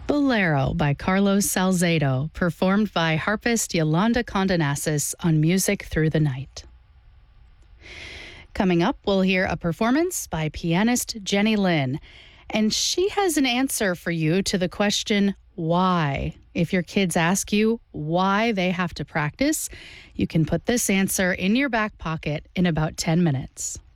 Bolero by Carlos Salcedo, performed by harpist Yolanda Condonasis on Music Through the Night. Coming up, we'll hear a performance by pianist Jenny Lin, and she has an answer for you to the question, why? If your kids ask you why they have to practice, you can put this answer in your back pocket in about 10 minutes.